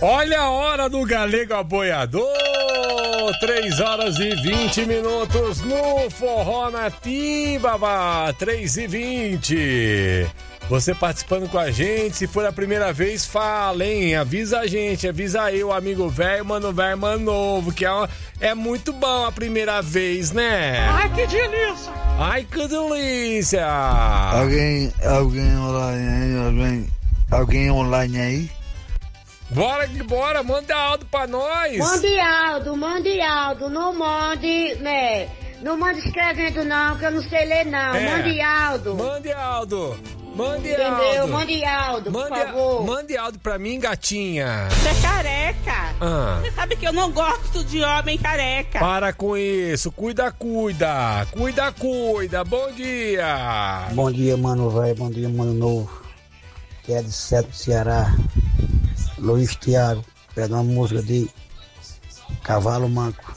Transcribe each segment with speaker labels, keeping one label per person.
Speaker 1: Olha a hora do Galego Aboiador, 3 horas e 20 minutos no Forró Nativa, 3h20. Você participando com a gente, se for a primeira vez, fala, hein? Avisa a gente, avisa aí o amigo velho, mano velho, mano novo, que é muito bom a primeira vez, né?
Speaker 2: Ai, que delícia!
Speaker 1: Ai, que delícia!
Speaker 3: Alguém online aí? Alguém online aí?
Speaker 1: Bora, manda áudio pra nós!
Speaker 4: Mande áudio, não mande, né? Não mande escrevendo não, que eu não sei ler não. Mande áudio. Entendeu? Mande áudio, por favor.
Speaker 1: Mande áudio pra mim, gatinha.
Speaker 2: Você é careca. Você sabe que eu não gosto de homem careca.
Speaker 1: Para com isso. Cuida. Bom dia.
Speaker 5: Bom dia, mano velho. Bom dia, mano novo. Que é de Seto, Ceará. Luiz Thiago. Pede uma música de Cavalo Manco.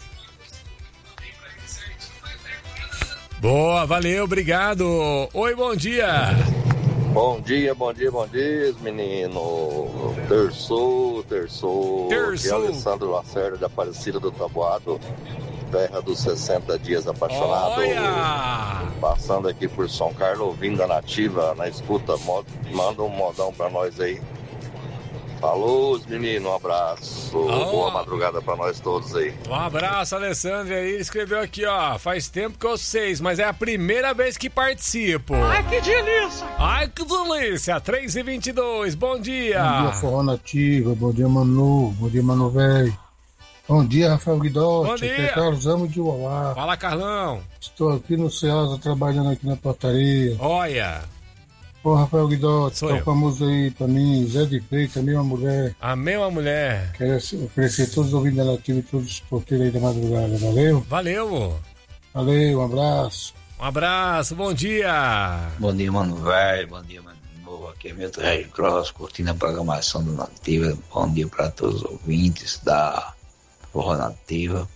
Speaker 1: Boa, valeu, obrigado. Oi, bom dia.
Speaker 6: Bom dia, menino. Terçou. Aqui é Alessandro Lacerda, de Aparecida do Taboado, terra dos 60 dias apaixonado.
Speaker 1: Olha!
Speaker 6: Passando aqui por São Carlos, ouvindo a Nativa na escuta. Manda um modão pra nós aí. Falou, menino, um abraço. Boa madrugada pra nós todos aí.
Speaker 1: Um abraço, Alessandro. Ele escreveu aqui, ó. Faz tempo que eu sei, mas é a primeira vez que participo.
Speaker 2: Ai, que delícia!
Speaker 1: 3h22, bom dia.
Speaker 7: Bom dia, Forró Nativa. Bom dia, Manu. Bom dia, Mano Velho. Bom dia, Rafael Guidotti.
Speaker 1: Bom dia.
Speaker 7: Aqui é Carlos Amo de Uauá.
Speaker 1: Fala, Carlão.
Speaker 7: Estou aqui no Ceasa, trabalhando aqui na portaria.
Speaker 1: Olha.
Speaker 7: Ô, Rafael Guidotti,
Speaker 1: Sou
Speaker 7: toca a música aí pra mim, Zé de Freitas, a mesma mulher.
Speaker 1: A mesma mulher.
Speaker 7: Quero oferecer todos os ouvintes da Nativa e todos os porteiros aí da madrugada, valeu?
Speaker 1: Valeu,
Speaker 7: um abraço.
Speaker 1: Bom dia.
Speaker 8: Bom dia, mano velho, bom dia, mano novo, aqui é Milton Regis Cross, curtindo a programação do Nativa. Bom dia pra todos os ouvintes da Forró Nativa.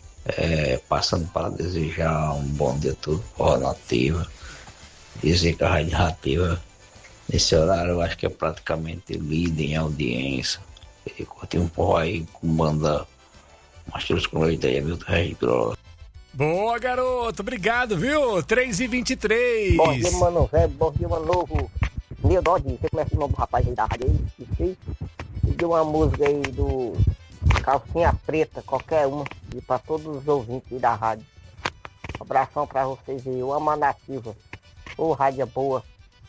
Speaker 8: Passando para desejar um bom dia a todos, Forró Nativa. Dizer que a Rádio Nativa, nesse horário, eu acho que é praticamente líder em audiência. E curti um forró aí com banda Mastros com Leite aí, Milton Regis Cross.
Speaker 1: Boa, garoto, obrigado, viu? 3h23.
Speaker 9: Bom dia, mano velho, bom dia, mano novo. Meu Dodge, você conhece o nome do rapaz aí da rádio aí? Pediu uma música aí do Calcinha Preta, qualquer uma, e pra todos os ouvintes aí da rádio. Um abração pra vocês aí, eu amo a Nativa. Rádio é boa.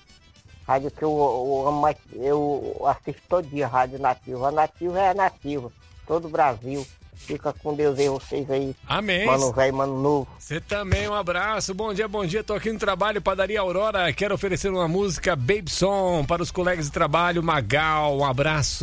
Speaker 9: Rádio que eu amo mais, eu assisto todo dia, Rádio Nativa. A Nativa é a Nativa. Todo o Brasil. Fica com Deus aí, vocês aí.
Speaker 1: Amém.
Speaker 9: Mano velho, mano novo.
Speaker 1: Você também, um abraço. Bom dia. Tô aqui no trabalho, Padaria Aurora. Quero oferecer uma música Baby Song para os colegas de trabalho. Magal, um abraço.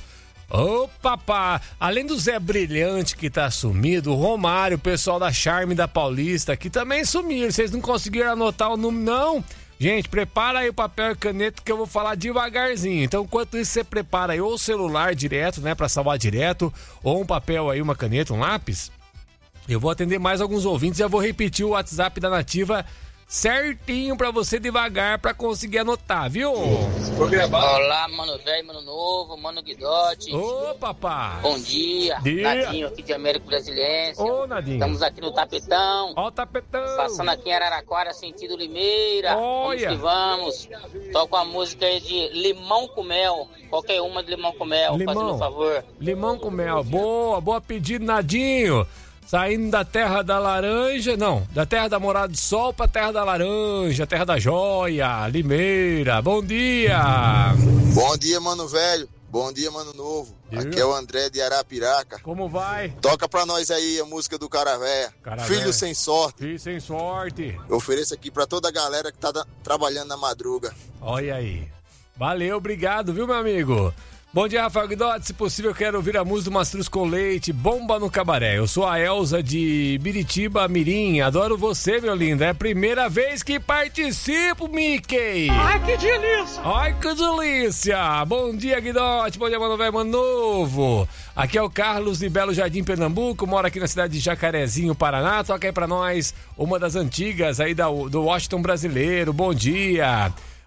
Speaker 1: Ô, papá, além do Zé Brilhante que tá sumido, o Romário, o pessoal da Charme da Paulista que também sumiram. Vocês não conseguiram anotar o número, não? Gente, prepara aí o papel e caneta que eu vou falar devagarzinho. Então, enquanto isso, você prepara aí ou o celular direto, né, pra salvar direto, ou um papel aí, uma caneta, um lápis. Eu vou atender mais alguns ouvintes e eu vou repetir o WhatsApp da Nativa certinho pra você devagar pra conseguir anotar, viu?
Speaker 10: Olá, mano velho, mano novo, mano Guidotti.
Speaker 1: Ô, papá.
Speaker 10: Bom dia. Nadinho aqui de América Brasiliense.
Speaker 1: Ô, Nadinho.
Speaker 10: Estamos aqui no Tapetão.
Speaker 1: Ó o Tapetão.
Speaker 10: Passando aqui em Araraquara, sentido Limeira.
Speaker 1: Olha.
Speaker 10: Vamos. Toca uma música aí de limão com mel. Qualquer uma de limão com mel, fazendo um favor.
Speaker 1: Limão com mel. Boa pedido, Nadinho. Saindo da terra da laranja, não, da terra da Morada do Sol pra terra da laranja, terra da joia, Limeira. Bom dia!
Speaker 11: Bom dia, mano velho. Bom dia, mano novo. Aqui é o André de Arapiraca.
Speaker 1: Como vai?
Speaker 11: Toca pra nós aí a música do Caravéia. Filho sem sorte.
Speaker 1: Filho sem sorte.
Speaker 11: Eu ofereço aqui pra toda a galera que tá trabalhando na madruga.
Speaker 1: Olha aí. Valeu, obrigado, viu, meu amigo? Bom dia, Rafael Guidotti. Se possível, eu quero ouvir a música do Mastruz com Leite, Bomba no Cabaré. Eu sou a Elza de Biritiba Mirim. Adoro você, meu lindo. É a primeira vez que participo, Mickey.
Speaker 2: Ai, que delícia.
Speaker 1: Ai, que delícia. Bom dia, Guidotti. Bom dia, mano velho, mano novo. Aqui é o Carlos de Belo Jardim, Pernambuco. Moro aqui na cidade de Jacarezinho, Paraná. Toca aí pra nós uma das antigas aí do Washington brasileiro. Bom dia.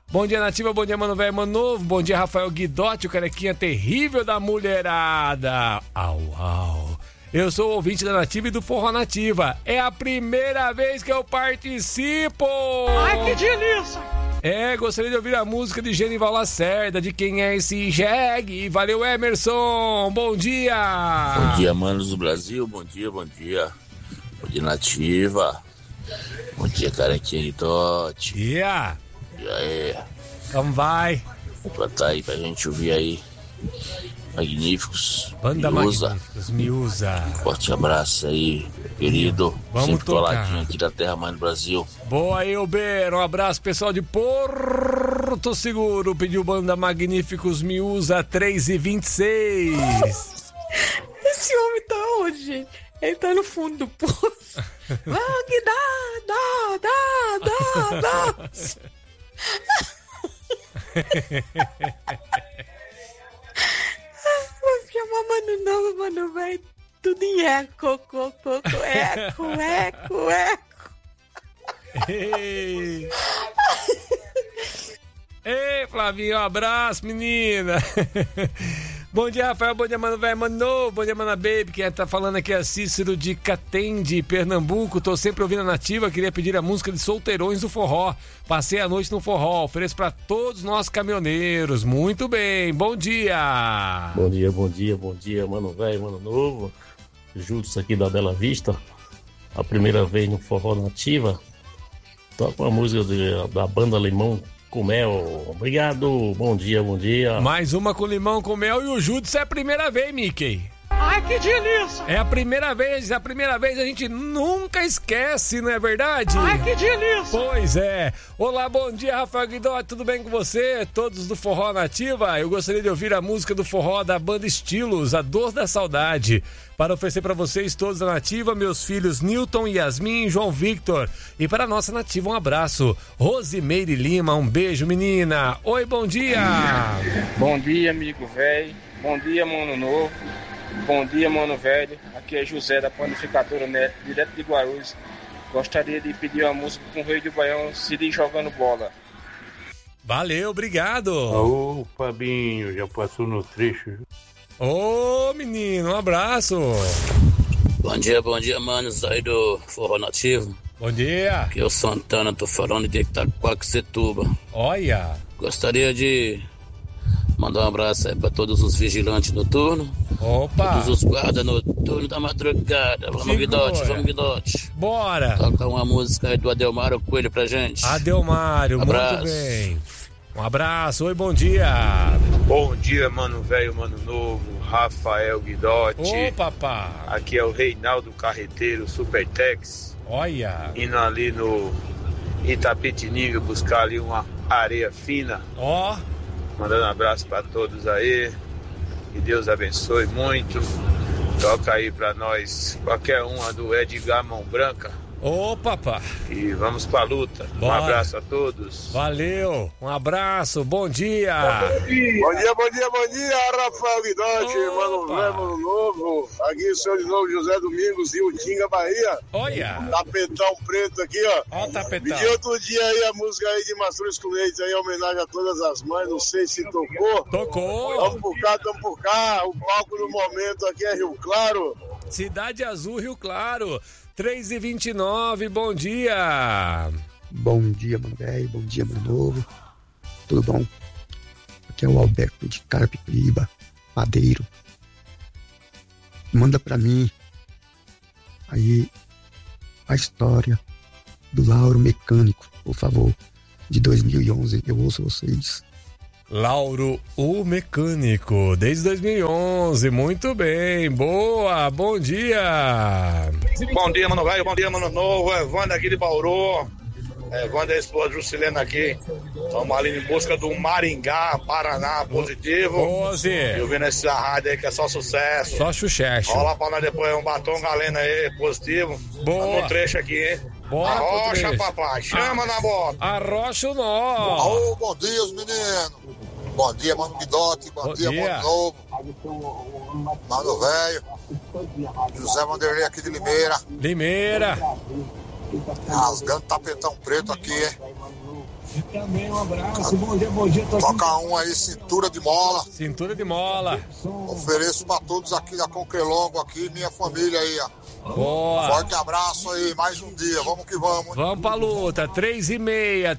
Speaker 1: Bom dia, Nativa, bom dia, Mano Velho, Mano Novo. Bom dia, Rafael Guidotti, o carequinha terrível da mulherada. Au, au. Eu sou o ouvinte da Nativa e do Forró Nativa. É a primeira vez que eu participo.
Speaker 12: Ai, que delícia.
Speaker 1: Gostaria de ouvir a música de Genival Lacerda, de Quem é esse jegue? Valeu, Emerson, bom dia.
Speaker 13: Bom dia, manos do Brasil, bom dia. Bom dia, Nativa. Bom dia, carequinha Guidotti.
Speaker 1: Yeah.
Speaker 13: E aí?
Speaker 1: Como vai?
Speaker 13: Botar aí pra gente ouvir aí. Magníficos.
Speaker 1: Banda Magníficos, Miúza.
Speaker 13: Forte abraço aí, querido.
Speaker 1: Vamos
Speaker 13: sempre
Speaker 1: tocar.
Speaker 13: Coladinho aqui da Terra Mãe do Brasil.
Speaker 1: Boa, Elber. Um abraço, pessoal de Porto Seguro. Pediu Banda Magníficos, Miúza 3h26.
Speaker 12: Esse homem tá onde, gente? Ele tá no fundo do poço. Vang, dá. Vou chamar Mano Novo, Mano Velho, tudo em eco, eco.
Speaker 1: Ei, Flavinho, um abraço, menina. Bom dia, Rafael, bom dia, Mano Velho, Mano Novo, bom dia, Mana Baby, quem tá falando aqui é Cícero de Catende, Pernambuco, tô sempre ouvindo a Nativa, queria pedir a música de Solteirões do Forró, passei a noite no forró, ofereço pra todos nós caminhoneiros, muito bem, bom dia.
Speaker 14: Bom dia, Mano Velho, Mano Novo, Júlio aqui da Bela Vista, a primeira vez no Forró Nativa, toca uma música da banda Limão com Mel. Obrigado, bom dia.
Speaker 1: Mais uma com limão com mel e o Júdice é a primeira vez, Mickey.
Speaker 12: Ai, que delícia.
Speaker 1: É a primeira vez a gente nunca esquece, não é verdade?
Speaker 12: Ai, que delícia.
Speaker 1: Pois é. Olá, bom dia, Rafael Guidotti, tudo bem com você? Todos do Forró Nativa, eu gostaria de ouvir a música do forró da banda Estilos, A Dor da Saudade, para oferecer para vocês todos da Nativa, meus filhos Newton, Yasmin e João Victor. E para a nossa Nativa, um abraço. Rosimeire Lima, um beijo, menina. Oi, bom dia.
Speaker 15: Bom dia, amigo velho. Bom dia, Mano Novo. Bom dia, Mano Velho. Aqui é José da Panificadora Neto, direto de Guarulhos. Gostaria de pedir uma música com o Rei do Baião, Siri jogando bola.
Speaker 1: Valeu, obrigado.
Speaker 16: Ô, Fabinho, já passou no trecho.
Speaker 1: Ô, menino, um abraço.
Speaker 13: Bom dia, manos aí do Forró Nativo.
Speaker 1: Bom dia.
Speaker 13: Aqui é o Santana, tô falando de Itaquaquecetuba.
Speaker 1: Olha.
Speaker 13: Gostaria de mandar um abraço aí pra todos os vigilantes noturnos.
Speaker 1: Opa.
Speaker 13: Todos os guardas noturnos da madrugada. Vamos, Guidotti.
Speaker 1: Bora.
Speaker 13: Toca uma música aí do Adelmário Coelho pra gente.
Speaker 1: Adelmário,
Speaker 13: abraço.
Speaker 1: Muito bem. Um abraço, oi, bom dia.
Speaker 16: Bom dia, Mano Velho, Mano Novo, Rafael Guidotti.
Speaker 1: Ô, papá.
Speaker 16: Aqui é o Reinaldo Carreteiro, Supertex.
Speaker 1: Olha.
Speaker 16: Indo ali no Itapetininga buscar ali uma areia fina.
Speaker 1: Ó.
Speaker 16: Mandando um abraço pra todos aí. Que Deus abençoe muito. Toca aí pra nós qualquer uma do Edgar Mão Branca.
Speaker 1: Ô, papá.
Speaker 16: E vamos pra luta.
Speaker 1: Bora.
Speaker 16: Um abraço a todos.
Speaker 1: Valeu, um abraço, bom dia.
Speaker 17: Bom dia, Rafael Guidotti, Mano Velho, Mano Novo. Aqui sou de novo José Domingos, de Utinga, Bahia.
Speaker 1: Olha.
Speaker 17: Tapetão preto aqui, ó.
Speaker 1: Ó o tapetão.
Speaker 17: Pedi outro dia aí a música aí de Mastruz com Leite, aí, em homenagem a todas as mães, não sei se tocou.
Speaker 1: Tocou.
Speaker 17: Vamos por cá. O palco do momento aqui é Rio Claro.
Speaker 1: Cidade Azul, Rio Claro. 3h29, bom dia.
Speaker 18: Bom dia, Mano Velho, bom dia, Mano Novo. Tudo bom? Aqui é o Alberto de Carapicuíba, Madeiro. Manda pra mim aí a história do Lauro Mecânico, por favor, de 2011. Eu ouço vocês.
Speaker 1: Lauro, o Mecânico, desde 2011, muito bem, boa, bom dia.
Speaker 19: Bom dia, Mano Velho, bom dia, Mano Novo, Evandro aqui de Bauru, Evandro é a esposa Juscelena aqui, estamos ali em busca do Maringá, Paraná, positivo.
Speaker 1: E
Speaker 19: ouvindo essa rádio aí que é só sucesso.
Speaker 1: Só chuchecho.
Speaker 19: Rola pra nós depois um batom galena aí, positivo.
Speaker 1: Boa.
Speaker 19: Tá no trecho aqui, hein?
Speaker 1: Bora,
Speaker 19: arrocha, papai, chama na bota.
Speaker 1: Arrocha o nó.
Speaker 20: Alô, bom dia, os meninos. Bom dia, Mano Guidotti. Bom dia, Mano Novo. Mano Velho. José Vanderlei aqui de Limeira.
Speaker 1: Limeira.
Speaker 20: Rasgando tapetão preto aqui, hein?
Speaker 1: Também um abraço, bom dia.
Speaker 20: Toca um aí, Cintura de Mola.
Speaker 1: Cintura de Mola.
Speaker 20: Ofereço pra todos aqui da Conquelongo, aqui, minha família aí, ó.
Speaker 1: Boa.
Speaker 20: Forte abraço aí, mais um dia, vamos que vamos.
Speaker 1: Vamos pra luta, 3h30.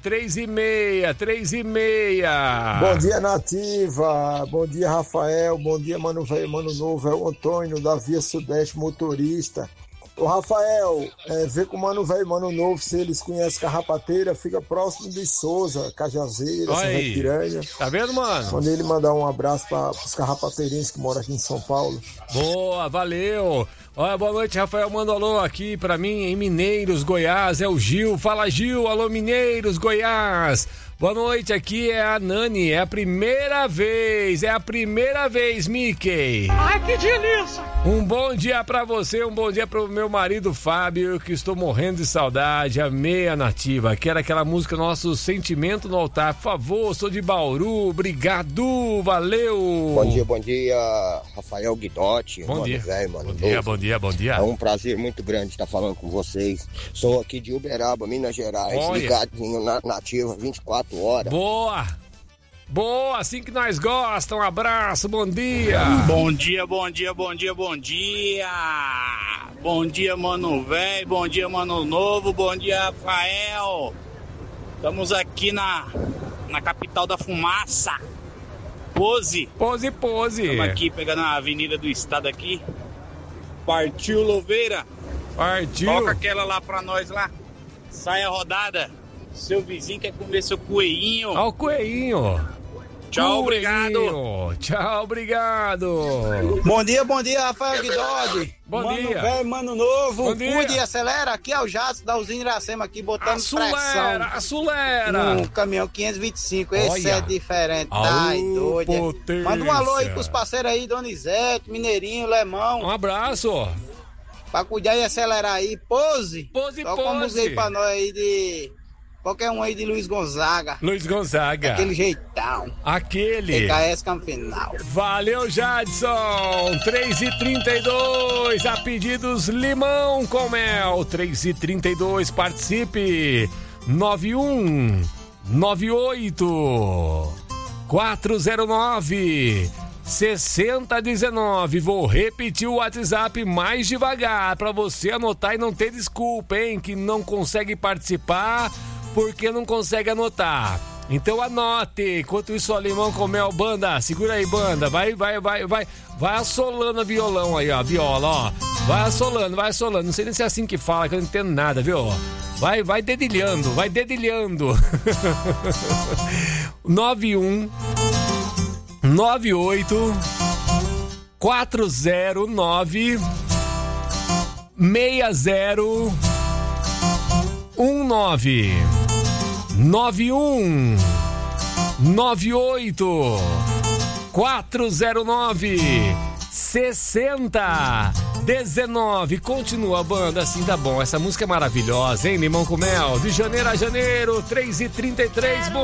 Speaker 21: Bom dia, Nativa. Bom dia, Rafael. Bom dia, Mano Velho, Mano Novo. É o Antônio, da Via Sudeste, motorista. Ô, Rafael, vê com o Mano Velho, Mano Novo, se eles conhecem Carrapateira, fica próximo de Souza, Cajazeira, Piranha.
Speaker 1: Tá vendo, mano?
Speaker 21: Quando ele mandar um abraço para os carrapateirenses que moram aqui em São Paulo.
Speaker 1: Boa, valeu. Olha, boa noite, Rafael. Manda um alô aqui pra mim em Mineiros, Goiás. É o Gil. Fala, Gil. Alô, Mineiros, Goiás. Boa noite, aqui é a Nani. É a primeira vez, Mickey.
Speaker 22: Ai, que delícia.
Speaker 1: Um bom dia pra você, um bom dia pro meu marido Fábio, que estou morrendo de saudade. Amei a Nativa. Quero aquela música Nosso Sentimento no Altar. Por favor, sou de Bauru. Obrigado, valeu.
Speaker 23: Bom dia, Rafael Guidotti.
Speaker 1: Bom dia.
Speaker 23: Velho, mano.
Speaker 1: Bom dia.
Speaker 23: É um prazer muito grande estar falando com vocês. Sou aqui de Uberaba, Minas Gerais.
Speaker 1: Olha.
Speaker 23: Ligadinho na Nativa 24 horas.
Speaker 1: Boa, assim que nós gostamos. Um abraço, bom dia.
Speaker 24: Bom dia. Bom dia, Mano Velho. Bom dia, Mano Novo. Bom dia, Rafael. Estamos aqui na capital da fumaça. Pose. Estamos aqui pegando a avenida do estado aqui. Partiu, Louveira.
Speaker 1: Partiu.
Speaker 24: Toca aquela lá pra nós lá. Saia rodada. Seu vizinho quer comer seu coelhinho.
Speaker 1: Ó o coelhinho.
Speaker 24: Tchau, obrigado.
Speaker 1: Tchau, obrigado.
Speaker 25: Bom dia, Rafael Guidodi.
Speaker 1: Bom dia.
Speaker 25: Mano Velho, Mano Novo.
Speaker 1: Bom dia.
Speaker 25: Cuide e acelera. Aqui é o Jato da usina Iracema aqui, botando pressão.
Speaker 1: Acelera.
Speaker 25: Um caminhão 525. Esse é diferente. Ai, doido. Manda um alô aí pros parceiros aí, Donizete, Mineirinho, Lemão.
Speaker 1: Um abraço.
Speaker 25: Pra cuidar e acelerar aí. Pose. Toca uma música aí pra nós aí de... Qualquer um aí de Luiz Gonzaga. Aquele jeitão. PKS Camfinal.
Speaker 1: Valeu, Jadson. 3h32. A pedidos limão com mel. 3h32. Participe. 9198 409 6019. Vou repetir o WhatsApp mais devagar pra você anotar e não ter desculpa, hein? Que não consegue participar porque não consegue anotar. Então anote. Enquanto isso, ó, limão com mel, banda. Segura aí, banda. Vai assolando a violão aí, ó. Viola, ó. Vai assolando. Não sei nem se é assim que fala, que eu não entendo nada, viu? Vai dedilhando. 91 98 409 6019 91 98 409 6019. Continua, banda, assim tá bom. Essa música é maravilhosa, hein? Limão com mel, de janeiro a janeiro, 3h33.